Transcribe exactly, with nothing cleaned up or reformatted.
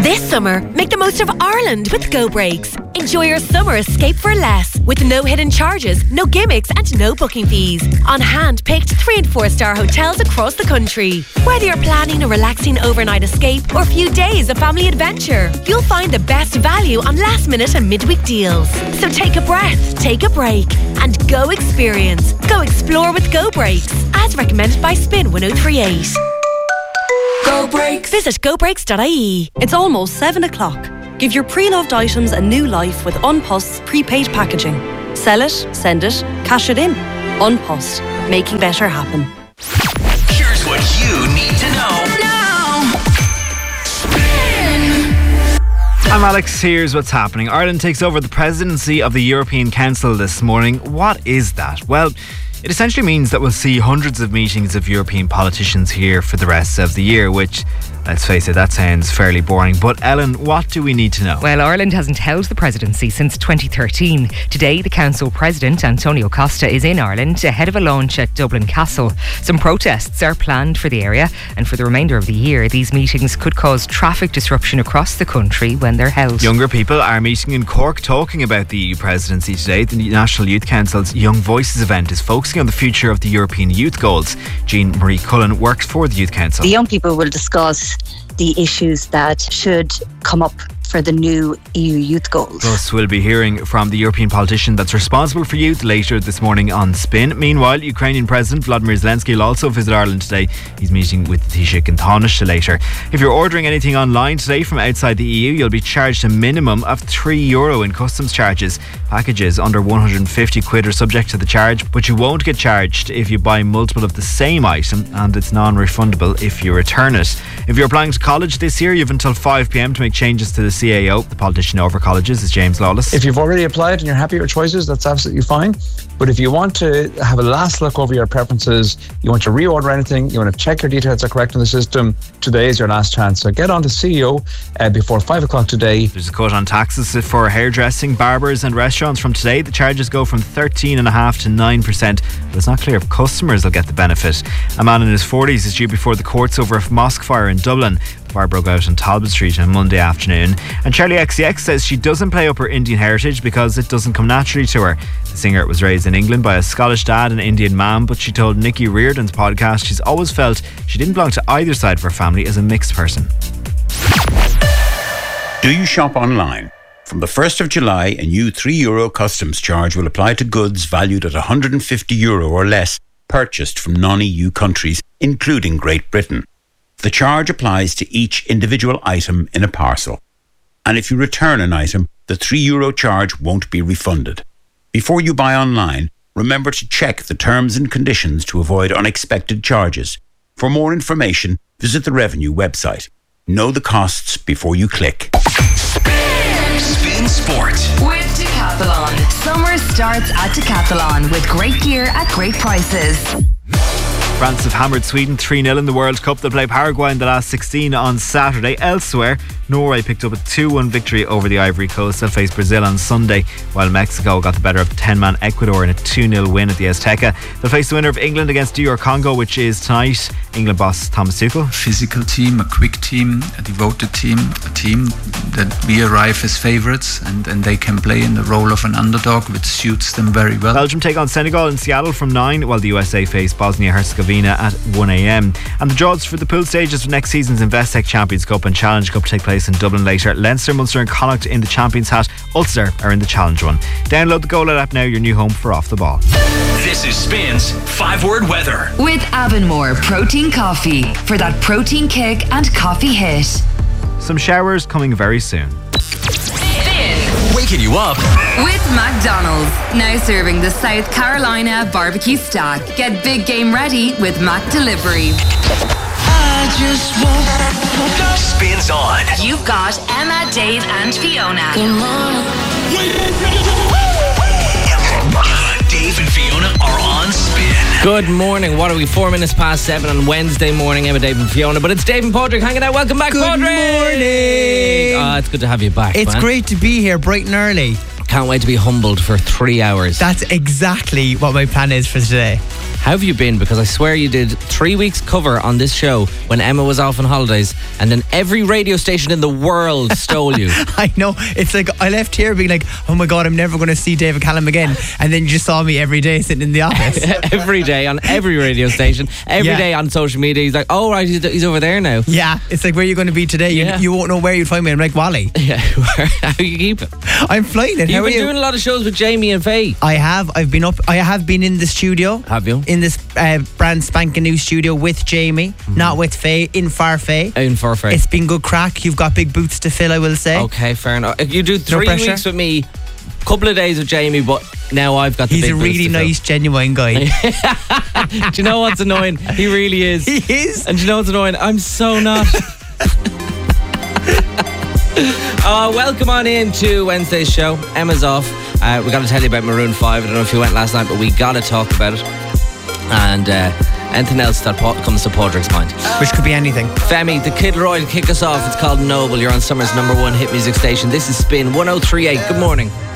This summer, make the most of Ireland with Go Breaks. Enjoy your summer escape for less, with no hidden charges, no gimmicks and no booking fees. On hand-picked three and four star hotels across the country. Whether you're planning a relaxing overnight escape or a few days of family adventure, you'll find the best value on last minute and midweek deals. So take a breath, take a break and go experience. Go explore with Go Breaks, as recommended by Spin one oh three eight. Go Breaks. Visit go breaks dot I E. It's almost seven o'clock. Give your pre-loved items a new life with Unpost's prepaid packaging. Sell it, send it, cash it in. Unpost, making better happen. Here's what you need to know now. Spin. I'm Alex. Here's what's happening. Ireland takes over the presidency of the European Council this morning. What is that? Well, it essentially means that we'll see hundreds of meetings of European politicians here for the rest of the year, which, let's face it, that sounds fairly boring. But Ellen, what do we need to know? Well, Ireland hasn't held the presidency since twenty thirteen. Today, the Council President, Antonio Costa, is in Ireland ahead of a launch at Dublin Castle. Some protests are planned for the area, and for the remainder of the year, these meetings could cause traffic disruption across the country when they're held. Younger people are meeting in Cork talking about the E U presidency today. The National Youth Council's Young Voices event is focusing on the future of the European youth goals. Jean Marie Cullen works for the Youth Council. The young people will discuss the issues that should come up for the new E U youth goals. Plus, we'll be hearing from the European politician that's responsible for youth later this morning on Spin. Meanwhile, Ukrainian President Vladimir Zelensky will also visit Ireland today. He's meeting with Taoiseach and Taoiseach later. If you're ordering anything online today from outside the E U, you'll be charged a minimum of three euro in customs charges. Packages under one hundred fifty quid are subject to the charge, but you won't get charged if you buy multiple of the same item, and it's non-refundable if you return it. If you're applying to college this year, you've until five p m to make changes to the C A O. The politician over colleges is James Lawless. If you've already applied and you're happy with your choices, that's absolutely fine. But if you want to have a last look over your preferences, you want to reorder anything, you want to check your details are correct in the system, today is your last chance. So get on to C E O uh, before five o'clock today. There's a cut on taxes for hairdressing, barbers and restaurants from today. The charges go from thirteen point five to nine percent, but it's not clear if customers will get the benefit. A man in his forties is due before the courts over a mosque fire in Dublin. The fire broke out on Talbot Street on Monday afternoon. And Charlie X C X says she doesn't play up her Indian heritage because it doesn't come naturally to her. The singer was raised in England by a Scottish dad and Indian mum, but she told Nicky Reardon's podcast she's always felt she didn't belong to either side of her family as a mixed person. Do you shop online? From the first of July, a new three euro customs charge will apply to goods valued at one hundred fifty euro or less purchased from non-E U countries, including Great Britain. The charge applies to each individual item in a parcel. And if you return an item, the three euro charge won't be refunded. Before you buy online, remember to check the terms and conditions to avoid unexpected charges. For more information, visit the Revenue website. Know the costs before you click. Spin, Spin Sport with Decathlon. Summer starts at Decathlon with great gear at great prices. France have hammered Sweden three nil in the World Cup. They'll play Paraguay in the last sixteen on Saturday. Elsewhere, Norway picked up a two one victory over the Ivory Coast. They'll face Brazil on Sunday, while Mexico got the better of ten-man Ecuador in a two nil win at the Azteca. They'll face the winner of England against D R Congo, which is tonight. England boss Thomas Tuchel. Physical team, a quick team, a devoted team, a team that we arrive as favourites and, and they can play in the role of an underdog, which suits them very well. Belgium take on Senegal in Seattle from nine, while the U S A face Bosnia-Herzegovina at one a m. And the draws for the pool stages of next season's Investec Champions Cup and Challenge Cup take place in Dublin later. Leinster, Munster and Connacht in the Champions hat. Ulster are in the Challenge one. Download the Go Loud app now, your new home for Off the Ball. This is Spin's five-word weather. With Avonmore Protein Coffee for that protein kick and coffee hit. Some showers coming very soon. Waking you up with McDonald's, now serving the South Carolina barbecue stack. Get big game ready with Mac Delivery. I just want Spins on. You've got Emma, Dave and Fiona. Come on. Dave and Fiona are on Spin. Good morning. What are we? Four minutes past seven on Wednesday morning. Emma, Dave and Fiona. But it's Dave and Padraig hanging out. Welcome back, Good Padraig. morning. Oh, it's good to have you back, It's man. great to be here bright and early. Can't wait to be humbled for three hours. That's exactly what my plan is for today. How have you been? Because I swear you did three weeks cover on this show when Emma was off on holidays, and then every radio station in the world stole you. I know. It's like I left here being like, oh my God, I'm never going to see David Callum again. And then you just saw me every day sitting in the office. Every day on every radio station, every Yeah. day on social media. He's like, oh, right, he's, he's over there now. Yeah, it's like, where are you going to be today? You, Yeah. you won't know where you'd find me. I'm like, Wally. Yeah, how you keep it? I'm flying it. You've How are been you? doing a lot of shows with Jamie and Faye. I have. I've been up. I have been in the studio. Have you? In this uh, brand spanking new studio with Jamie, Mm-hmm. not with Faye, in Farfay. In Farfay. It's been good crack. You've got big boots to fill, I will say. Okay, fair enough. You do No three pressure. weeks with me, couple of days with Jamie, but now I've got the He's big a boots really to fill. nice, genuine guy. Do you know what's annoying? He really is. He is. And do you know what's annoying? I'm so not. Uh, welcome on in to Wednesday's show. Emma's off. Uh, we got to tell you about Maroon five. I don't know if you went last night, but we got to talk about it. And uh, anything else that po- comes to Padraig's mind. Which could be anything. Femi, the Kid Roy to kick us off. It's called Noble. You're on Summer's number one hit music station. This is Spin one oh three point eight. Good morning.